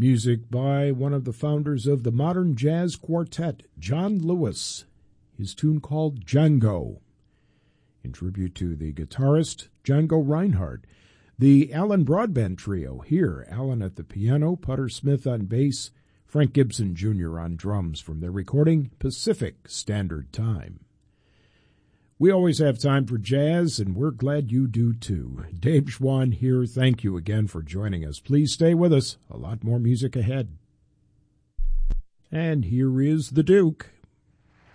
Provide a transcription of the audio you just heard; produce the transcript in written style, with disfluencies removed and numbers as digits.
Music by one of the founders of the modern jazz quartet, John Lewis, his tune called Django, in tribute to the guitarist Django Reinhardt. The Alan Broadbent Trio here, Alan at the piano, Putter Smith on bass, Frank Gibson Jr. on drums from their recording Pacific Standard Time. We always have time for jazz, and we're glad you do too. Dave Schwann here. Thank you again for joining us. Please stay with us. A lot more music ahead. And here is the Duke